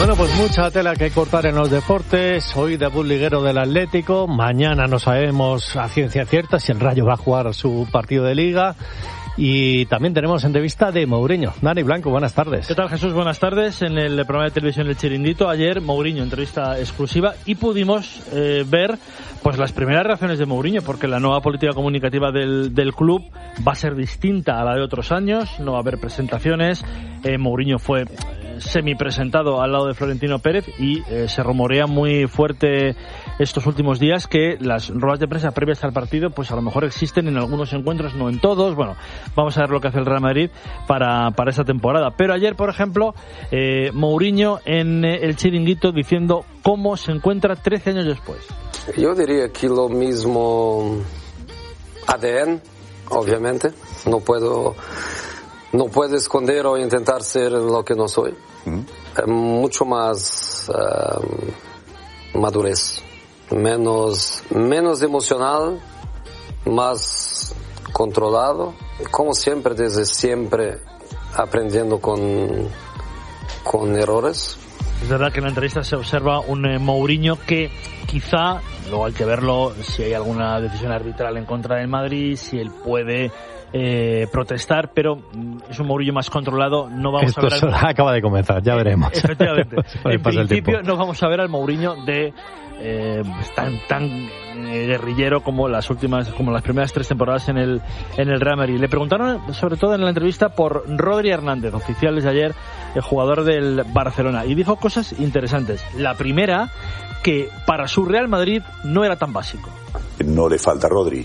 Bueno, pues mucha tela que cortar en los deportes. Hoy debut liguero del Atlético. Mañana no sabemos a ciencia cierta si el Rayo va a jugar su partido de Liga. Y también tenemos entrevista de Mourinho. Dani Blanco, buenas tardes. ¿Qué tal, Jesús? Buenas tardes. En el programa de televisión El Chiringuito, ayer Mourinho, entrevista exclusiva, y pudimos ver pues las primeras reacciones de Mourinho, porque la nueva política comunicativa del club va a ser distinta a la de otros años. No va a haber presentaciones. Mourinho fue semipresentado al lado de Florentino Pérez y se rumorea muy fuerte estos últimos días que las ruedas de prensa previas al partido pues a lo mejor existen en algunos encuentros, no en todos. Bueno, vamos a ver lo que hace el Real Madrid para esta temporada. Pero ayer, por ejemplo, Mourinho en el Chiringuito diciendo cómo se encuentra 13 años después. Yo diría que lo mismo ADN, obviamente. No puedo esconder o intentar ser lo que no soy. Mucho más madurez, menos emocional, más controlado, como siempre, desde siempre aprendiendo con errores. Es verdad que en la entrevista se observa un Mourinho que quizá, luego hay que verlo si hay alguna decisión arbitral en contra del Madrid, si él puede protestar, pero es un Mourinho más controlado. No vamos a ver acaba de comenzar, ya veremos. Efectivamente. En principio no vamos a ver al Mourinho de tan guerrillero como las primeras 3 temporadas en el Real Madrid. Le preguntaron sobre todo en la entrevista por Rodri Hernández, oficial desde ayer, el jugador del Barcelona, y dijo cosas interesantes. La primera, que para su Real Madrid no era tan básico. ¿No le falta Rodri?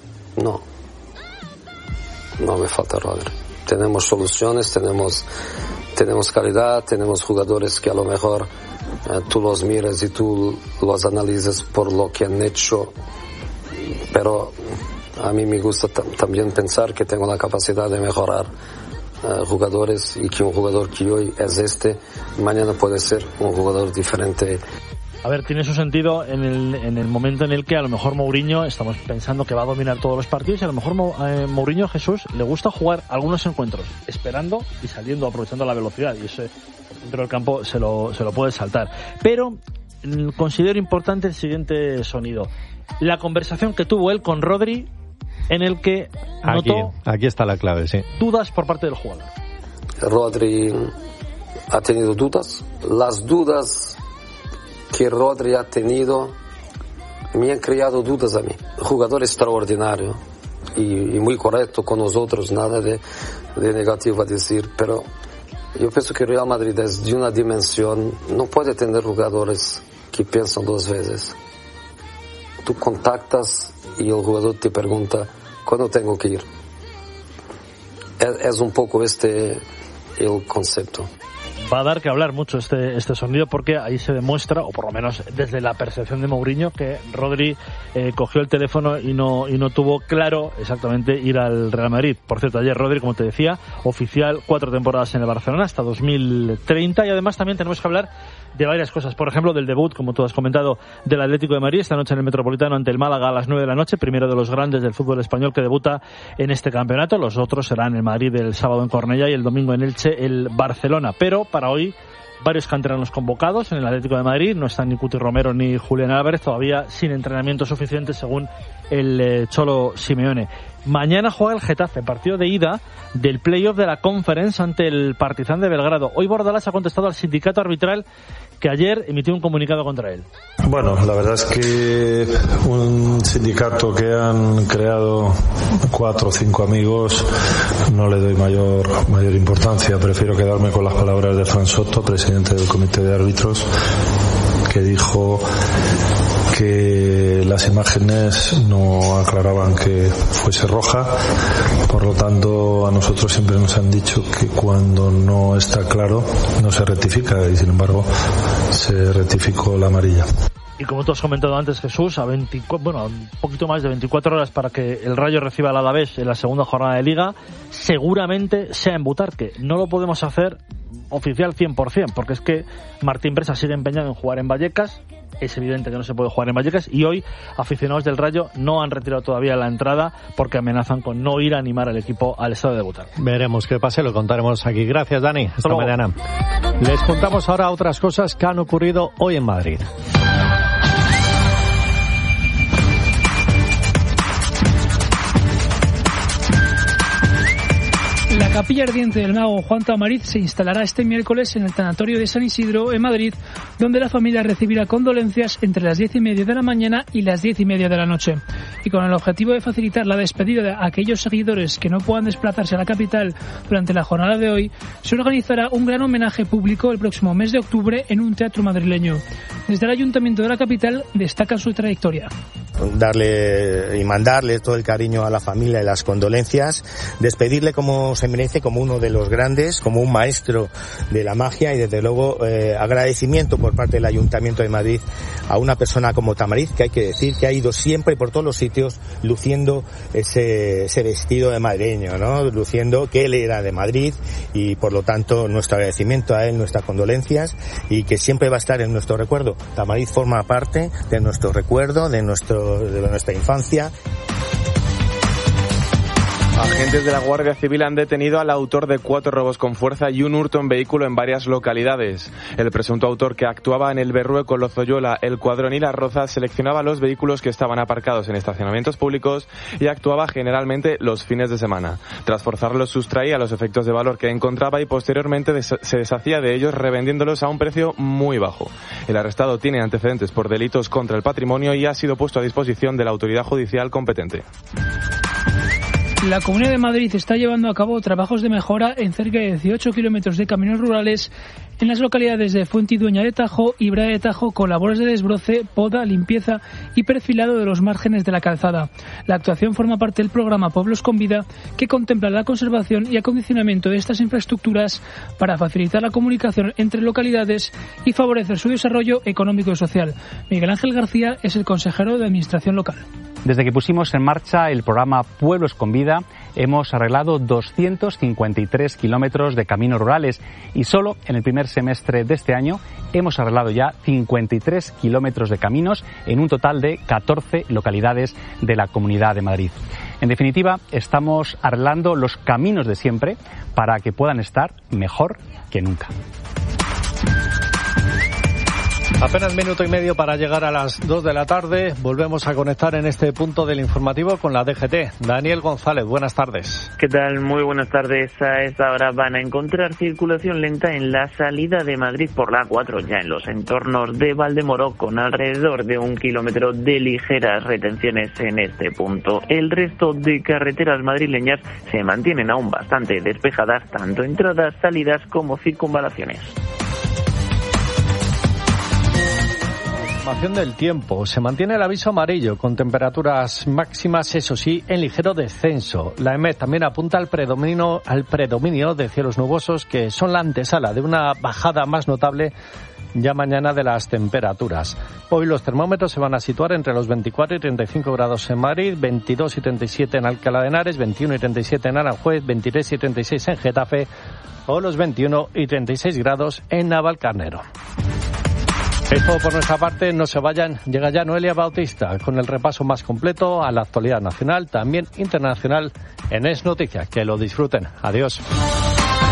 No me falta Rodri. Tenemos soluciones, tenemos calidad, tenemos jugadores que a lo mejor tú los miras y tú los analizas por lo que han hecho, pero a mí me gusta también pensar que tengo la capacidad de mejorar jugadores, y que un jugador que hoy es mañana puede ser un jugador diferente. A ver, tiene su sentido en el momento en el que a lo mejor Mourinho, estamos pensando que va a dominar todos los partidos, y a lo mejor Mourinho, Jesús, le gusta jugar algunos encuentros esperando y saliendo, aprovechando la velocidad, y eso dentro del campo se lo puede saltar. Pero considero importante el siguiente sonido. La conversación que tuvo él con Rodri, en el que notó aquí está la clave, sí, dudas por parte del jugador. Rodri ha tenido dudas. Las dudas que Rodri ha tenido me han creado dudas a mí. Jugador extraordinario y muy correcto con nosotros, nada de negativo a decir, pero yo pienso que Real Madrid es de una dimensión, no puede tener jugadores que piensan 2 veces. Tú contactas y el jugador te pregunta ¿cuándo tengo que ir? Es un poco el concepto. Va a dar que hablar mucho este sonido, porque ahí se demuestra, o por lo menos desde la percepción de Mourinho, que Rodri cogió el teléfono y no tuvo claro exactamente ir al Real Madrid. Por cierto, ayer Rodri, como te decía, oficial 4 temporadas en el Barcelona hasta 2030, y además también tenemos que hablar de varias cosas. Por ejemplo, del debut, como tú has comentado, del Atlético de Madrid esta noche en el Metropolitano ante el Málaga a las 9 de la noche, primero de los grandes del fútbol español que debuta en este campeonato. Los otros serán el Madrid el sábado en Cornellá y el domingo en Elche el Barcelona. Pero para hoy, varios canteranos convocados en el Atlético de Madrid. No están ni Cuti Romero ni Julián Álvarez, todavía sin entrenamiento suficiente según el Cholo Simeone. Mañana juega el Getafe, partido de ida del playoff de la Conference ante el Partizan de Belgrado. Hoy Bordalás ha contestado al sindicato arbitral, que ayer emitió un comunicado contra él. Bueno, la verdad es que un sindicato que han creado 4 o 5 amigos no le doy mayor importancia. Prefiero quedarme con las palabras de Fran Soto, presidente del comité de árbitros, que dijo que las imágenes no aclaraban que fuese roja. Por lo tanto, a nosotros siempre nos han dicho que cuando no está claro no se rectifica, y sin embargo se rectificó la amarilla. Y como tú has comentado antes, Jesús, un poquito más de 24 horas para que el Rayo reciba al Alavés en la segunda jornada de Liga, seguramente sea en Butarque. No lo podemos hacer oficial 100%, porque es que Martín Presa sigue empeñado en jugar en Vallecas. Es evidente que no se puede jugar en Vallecas, y hoy aficionados del Rayo no han retirado todavía la entrada porque amenazan con no ir a animar al equipo al estadio de debutar. Veremos qué pase, lo contaremos aquí. Gracias, Dani. Hasta mañana. Les contamos ahora otras cosas que han ocurrido hoy en Madrid. La capilla ardiente del mago Juan Tamariz se instalará este miércoles en el tanatorio de San Isidro, en Madrid, donde la familia recibirá condolencias entre las 10:30 de la mañana y las 10:30 de la noche. Y con el objetivo de facilitar la despedida de aquellos seguidores que no puedan desplazarse a la capital durante la jornada de hoy, se organizará un gran homenaje público el próximo mes de octubre en un teatro madrileño. Desde el Ayuntamiento de la capital destacan su trayectoria. Darle y mandarle todo el cariño a la familia y las condolencias, despedirle como se merece, como uno de los grandes, como un maestro de la magia, y desde luego agradecimiento por parte del Ayuntamiento de Madrid a una persona como Tamariz, que hay que decir que ha ido siempre por todos los sitios luciendo ese vestido de madrileño, ¿no? Luciendo que él era de Madrid, y por lo tanto nuestro agradecimiento a él, nuestras condolencias, y que siempre va a estar en nuestro recuerdo. Tamariz forma parte de nuestro recuerdo, de nuestra infancia. Agentes de la Guardia Civil han detenido al autor de 4 robos con fuerza y un hurto en vehículo en varias localidades. El presunto autor, que actuaba en el Berrueco, Lozoyola, El Cuadrón y Las Rozas, seleccionaba los vehículos que estaban aparcados en estacionamientos públicos y actuaba generalmente los fines de semana. Tras forzarlos, sustraía los efectos de valor que encontraba y posteriormente se deshacía de ellos, revendiéndolos a un precio muy bajo. El arrestado tiene antecedentes por delitos contra el patrimonio y ha sido puesto a disposición de la autoridad judicial competente. La Comunidad de Madrid está llevando a cabo trabajos de mejora en cerca de 18 kilómetros de caminos rurales en las localidades de Fuentidueña de Tajo y Brea de Tajo, con labores de desbroce, poda, limpieza y perfilado de los márgenes de la calzada. La actuación forma parte del programa Pueblos con Vida, que contempla la conservación y acondicionamiento de estas infraestructuras para facilitar la comunicación entre localidades y favorecer su desarrollo económico y social. Miguel Ángel García es el consejero de Administración Local. Desde que pusimos en marcha el programa Pueblos con Vida, hemos arreglado 253 kilómetros de caminos rurales, y solo en el primer semestre de este año hemos arreglado ya 53 kilómetros de caminos en un total de 14 localidades de la Comunidad de Madrid. En definitiva, estamos arreglando los caminos de siempre para que puedan estar mejor que nunca. Apenas minuto y medio para llegar a las 2 de la tarde. Volvemos a conectar en este punto del informativo con la DGT. Daniel González, buenas tardes. ¿Qué tal? Muy buenas tardes. A esta hora van a encontrar circulación lenta en la salida de Madrid por la A4, ya en los entornos de Valdemoro, con alrededor de 1 kilómetro de ligeras retenciones en este punto. El resto de carreteras madrileñas se mantienen aún bastante despejadas, tanto entradas, salidas como circunvalaciones. Información del tiempo. Se mantiene el aviso amarillo con temperaturas máximas, eso sí, en ligero descenso. La EMET también apunta al predominio de cielos nubosos, que son la antesala de una bajada más notable ya mañana de las temperaturas. Hoy los termómetros se van a situar entre los 24 y 35 grados en Madrid, 22 y 37 en Alcalá de Henares, 21 y 37 en Aranjuez, 23 y 36 en Getafe o los 21 y 36 grados en Navalcarnero. Es todo por nuestra parte, no se vayan, llega ya Noelia Bautista con el repaso más completo a la actualidad nacional, también internacional en Es Noticias. Que lo disfruten. Adiós.